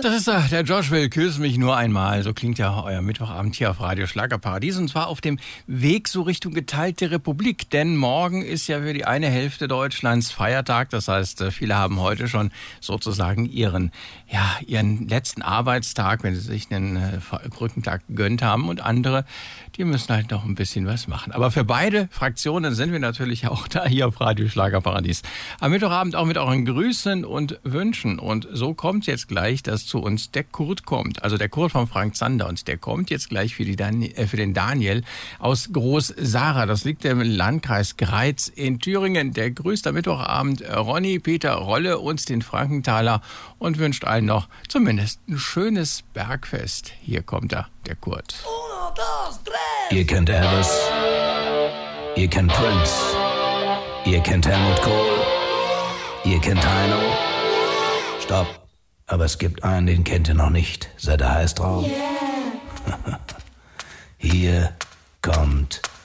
Das ist der Josh will Küss mich nur einmal. So klingt ja euer Mittwochabend hier auf Radio Schlagerparadies. Und zwar auf dem Weg so Richtung geteilte Republik. Denn morgen ist ja für die eine Hälfte Deutschlands Feiertag. Das heißt, viele haben heute schon sozusagen ihren letzten Arbeitstag, wenn sie sich einen Brückentag gegönnt haben. Und andere, die müssen halt noch ein bisschen was machen. Aber für beide Fraktionen sind wir natürlich auch da hier auf Radio Schlagerparadies. Am Mittwochabend auch mit euren Grüßen und Wünschen. Und so kommt jetzt gleich, dass zu uns der Kurt kommt. Also der Kurt von Frank Zander. Und der kommt jetzt gleich für den Daniel aus Groß-Sara. Das liegt im Landkreis Greiz in Thüringen. Der grüßt am Mittwochabend Ronny, Peter, Rolle und den Frankenthaler und wünscht allen noch zumindest ein schönes Bergfest. Hier kommt er, der Kurt. Ihr kennt Elvis, ihr kennt Prince, ihr kennt Helmut Kohl, ihr kennt Heino. Stopp. Aber es gibt einen, den kennt ihr noch nicht. Seid ihr heiß drauf? Yeah. Hier kommt